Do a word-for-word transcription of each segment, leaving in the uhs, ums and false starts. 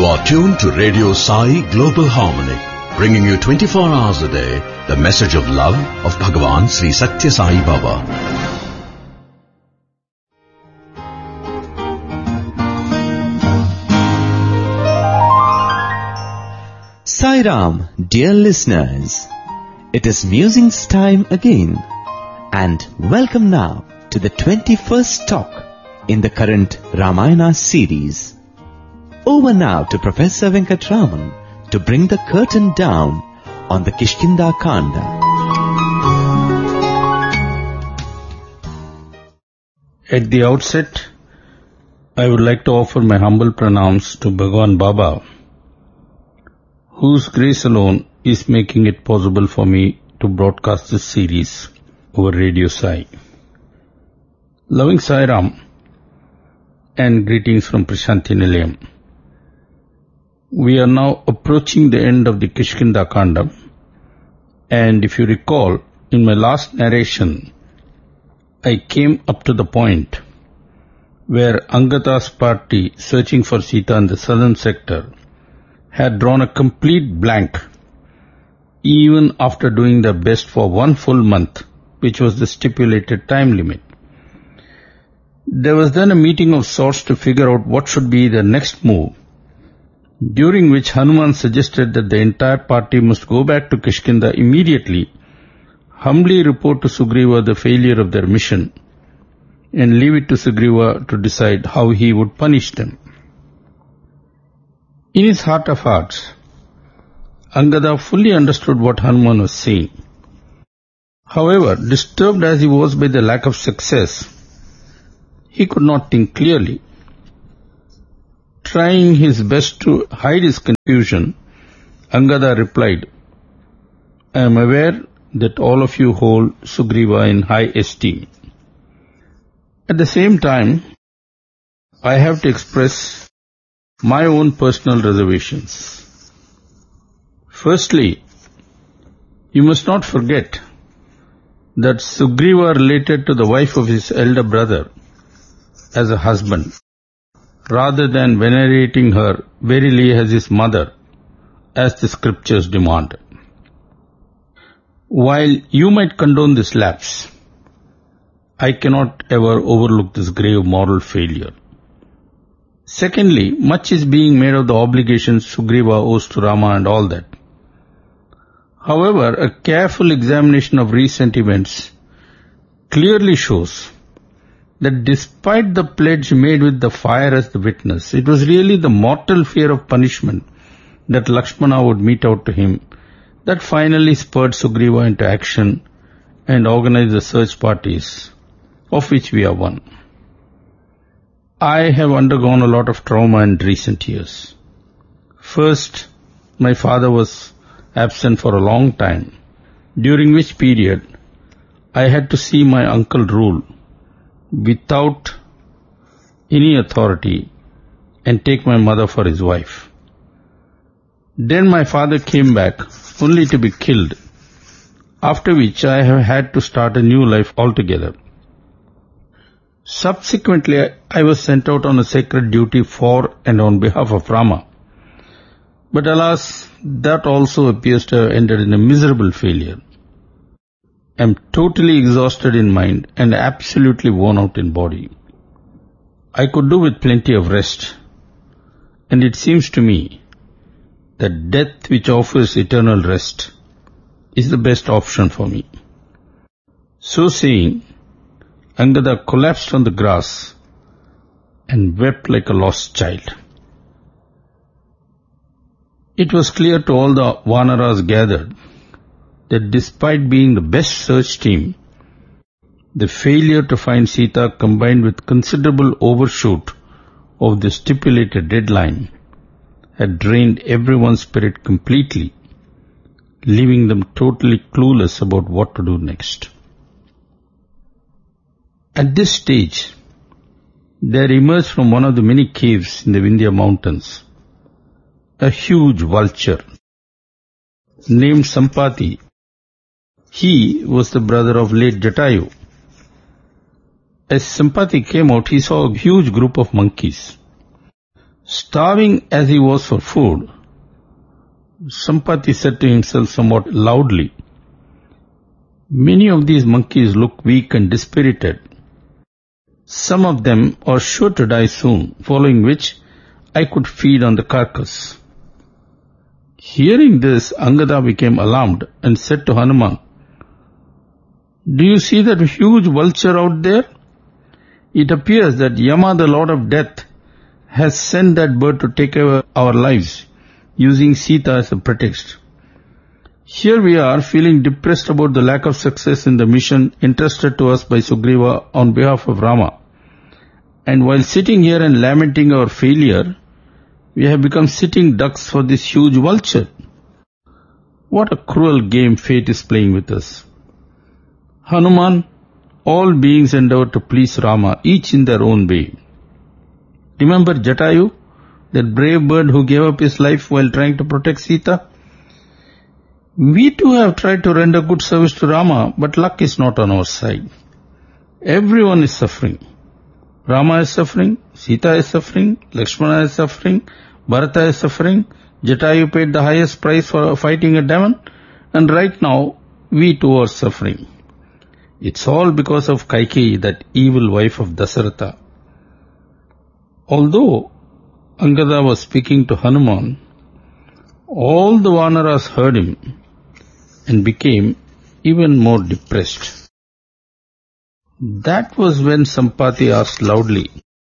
You are tuned to Radio Sai Global Harmony, bringing you twenty-four hours a day the message of love of Bhagavan Sri Satya Sai Baba. Sai Ram, dear listeners, it is musing's time again, and welcome now to the twenty-first talk in the current Ramayana series. Over now to Professor Venkatraman to bring the curtain down on the Kishkinda Kanda. At the outset, I would like to offer my humble pranams to Bhagavan Baba, whose grace alone is making it possible for me to broadcast this series over Radio Sai. Loving Sai Ram and greetings from Prashanti Nilayam. We are now approaching the end of the Kishkinda Kanda, and if you recall, in my last narration, I came up to the point where Angada's party searching for Sita in the southern sector had drawn a complete blank, even after doing their best for one full month, which was the stipulated time limit. There was then a meeting of sorts to figure out what should be the next move, during which Hanuman suggested that the entire party must go back to Kishkinda immediately, humbly report to Sugriva the failure of their mission, and leave it to Sugriva to decide how he would punish them. In his heart of hearts, Angada fully understood what Hanuman was saying. However, disturbed as he was by the lack of success, he could not think clearly. Trying his best to hide his confusion, Angada replied, I am aware that all of you hold Sugriva in high esteem. At the same time, I have to express my own personal reservations. Firstly, you must not forget that Sugriva related to the wife of his elder brother as a husband, rather than venerating her verily as his mother, as the scriptures demand. While you might condone this lapse, I cannot ever overlook this grave moral failure. Secondly, much is being made of the obligations Sugriva owes to Rama and all that. However, a careful examination of recent events clearly shows that despite the pledge made with the fire as the witness, it was really the mortal fear of punishment that Lakshmana would mete out to him that finally spurred Sugriva into action and organized the search parties, of which we are one. I have undergone a lot of trauma in recent years. First, my father was absent for a long time, during which period I had to see my uncle rule without any authority and take my mother for his wife. Then my father came back only to be killed, after which I have had to start a new life altogether. Subsequently, I was sent out on a sacred duty for and on behalf of Rama. But alas, that also appears to have ended in a miserable failure. I am totally exhausted in mind and absolutely worn out in body. I could do with plenty of rest, and it seems to me that death, which offers eternal rest, is the best option for me. So saying, Angada collapsed on the grass and wept like a lost child. It was clear to all the Vanaras gathered that despite being the best search team, the failure to find Sita combined with considerable overshoot of the stipulated deadline had drained everyone's spirit completely, leaving them totally clueless about what to do next. At this stage, there emerged from one of the many caves in the Vindhya mountains a huge vulture named Sampati. He was the brother of late Jatayu. As Sampati came out, he saw a huge group of monkeys Starving as he was for food, Sampati said to himself somewhat loudly, "Many of these monkeys look weak and dispirited. Some of them are sure to die soon, following which I could feed on the carcass." Hearing this, Angada became alarmed and said to Hanuman, "Do you see that huge vulture out there? It appears that Yama, the Lord of Death, has sent that bird to take away our lives, using Sita as a pretext. Here we are, feeling depressed about the lack of success in the mission entrusted to us by Sugriva on behalf of Rama. And while sitting here and lamenting our failure, we have become sitting ducks for this huge vulture. What a cruel game fate is playing with us. Hanuman, all beings endeavor to please Rama, each in their own way. Remember Jatayu, that brave bird who gave up his life while trying to protect Sita? We too have tried to render good service to Rama, but luck is not on our side. Everyone is suffering. Rama is suffering, Sita is suffering, Lakshmana is suffering, Bharata is suffering, Jatayu paid the highest price for fighting a demon, and right now we too are suffering. It's all because of Kaikeyi, that evil wife of Dasaratha." Although Angada was speaking to Hanuman, all the Vanaras heard him and became even more depressed. That was when Sampati asked loudly,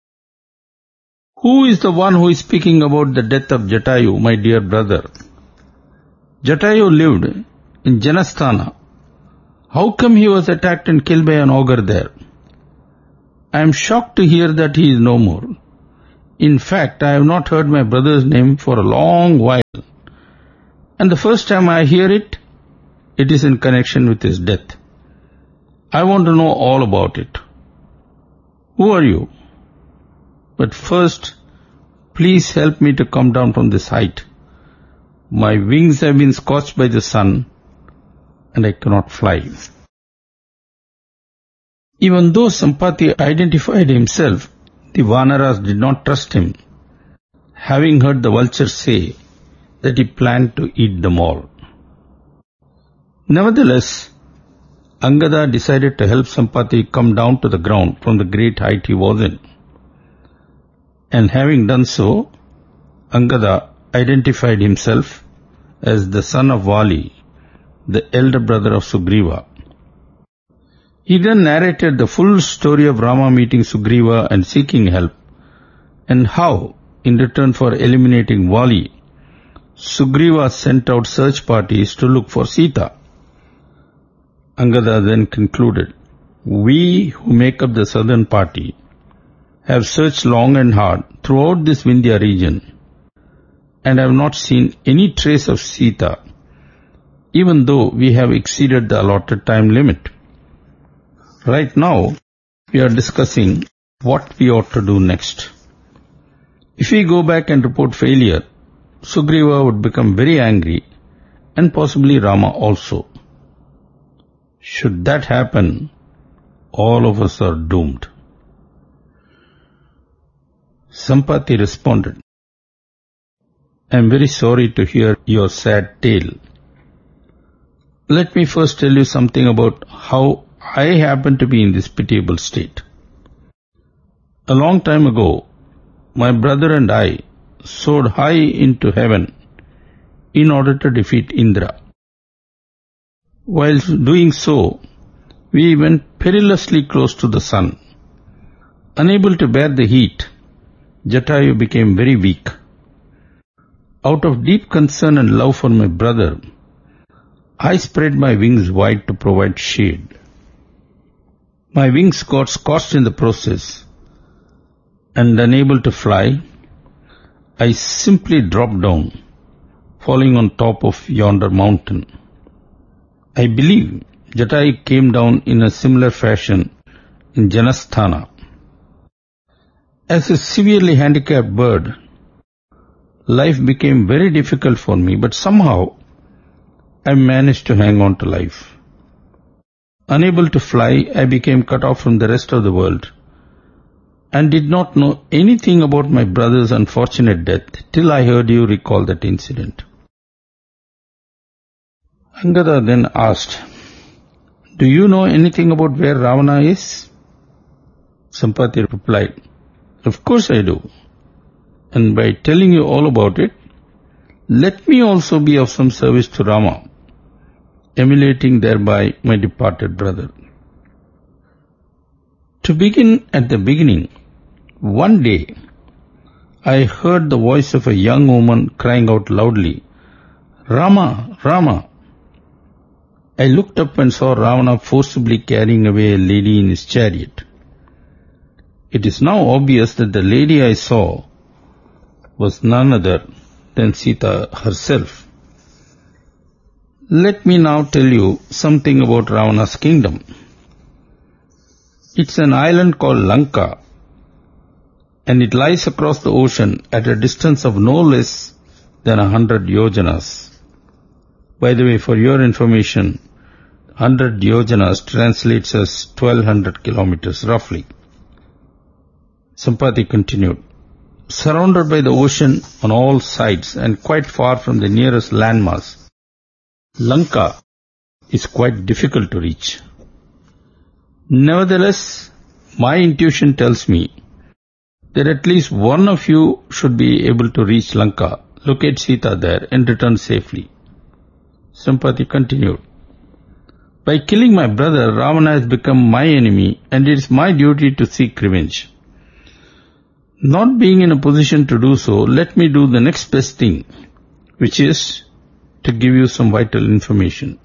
"Who is the one who is speaking about the death of Jatayu, my dear brother? Jatayu lived in Janasthana. How come he was attacked and killed by an ogre there? I am shocked to hear that he is no more. In fact, I have not heard my brother's name for a long while, and the first time I hear it, it is in connection with his death. I want to know all about it. Who are you? But first, please help me to come down from this height. My wings have been scorched by the sun, and I cannot fly." Even though Sampati identified himself, the Vanaras did not trust him, having heard the vulture say that he planned to eat them all. Nevertheless, Angada decided to help Sampati come down to the ground from the great height he was in. And having done so, Angada identified himself as the son of Vali, the elder brother of Sugriva. He then narrated the full story of Rama meeting Sugriva and seeking help, and how, in return for eliminating Vali, Sugriva sent out search parties to look for Sita. Angada then concluded, "We who make up the southern party have searched long and hard throughout this Vindhya region and have not seen any trace of Sita, even though we have exceeded the allotted time limit. Right now, we are discussing what we ought to do next. If we go back and report failure, Sugriva would become very angry, and possibly Rama also. Should that happen, all of us are doomed." Sampati responded, "I am very sorry to hear your sad tale. Let me first tell you something about how I happen to be in this pitiable state. A long time ago, my brother and I soared high into heaven in order to defeat Indra. While doing so, we went perilously close to the sun. Unable to bear the heat, Jatayu became very weak. Out of deep concern and love for my brother, I spread my wings wide to provide shade. My wings got scorched in the process, and unable to fly, I simply dropped down, falling on top of yonder mountain. I believe Jatayu came down in a similar fashion in Janasthana. As a severely handicapped bird, life became very difficult for me, but somehow I managed to hang on to life. Unable to fly, I became cut off from the rest of the world. and did not know anything about my brother's unfortunate death till I heard you recall that incident. Angada then asked, "Do you know anything about where Ravana is?" Sampati replied, "Of course I do. And by telling you all about it, let me also be of some service to Rama, emulating thereby my departed brother. To begin at the beginning, one day I heard the voice of a young woman crying out loudly, 'Rama, Rama!' I looked up and saw Ravana forcibly carrying away a lady in his chariot. It is now obvious that the lady I saw was none other than Sita herself. Let me now tell you something about Ravana's kingdom. It's an island called Lanka, and it lies across the ocean at a distance of no less than a hundred yojanas. By the way, for your information, hundred yojanas translates as twelve hundred kilometers roughly. Sampati continued, surrounded by the ocean on all sides and quite far from the nearest landmass, Lanka is quite difficult to reach. Nevertheless, my intuition tells me that at least one of you should be able to reach Lanka, locate Sita there and return safely. Sampati continued, by killing my brother, Ravana has become my enemy and it is my duty to seek revenge. Not being in a position to do so, let me do the next best thing, which is to give you some vital information.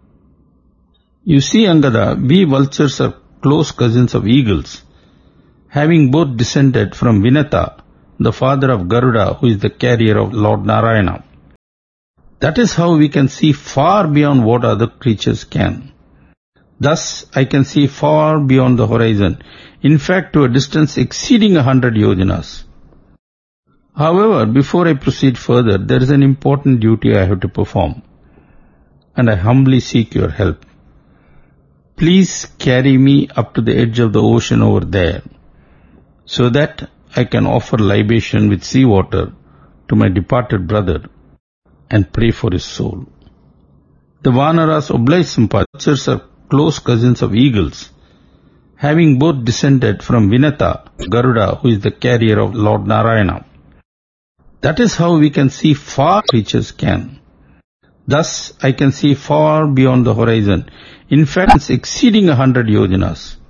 You see, Angada, we vultures are close cousins of eagles, having both descended from Vinata, the father of Garuda, who is the carrier of Lord Narayana. That is how we can see far beyond what other creatures can. Thus, I can see far beyond the horizon, in fact to a distance exceeding a hundred yojanas. However, before I proceed further, there is an important duty I have to perform, and I humbly seek your help. Please carry me up to the edge of the ocean over there, so that I can offer libation with seawater to my departed brother and pray for his soul. The Vanaras oblige Sampati. Vultures are close cousins of eagles, having both descended from Vinata, Garuda, who is the carrier of Lord Narayana. That is how we can see far creatures can. Thus, I can see far beyond the horizon, in fact, it's exceeding a hundred yojanas.